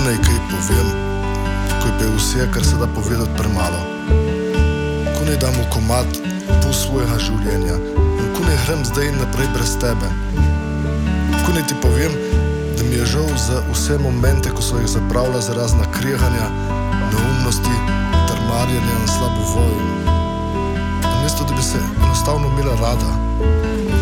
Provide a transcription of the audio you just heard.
naj kaj povem, ko je vse, kar se da povedati, premalo. Ko naj dam v komad pol svojega življenja in ko naj grem zdaj naprej brez tebe. Ko naj ti povem, da mi je žal za vse momente, ko so jih zapravila za razna kreganja, neumnosti, trmarjenja in slabo voljo. Namesto, da bi se enostavno imela rada,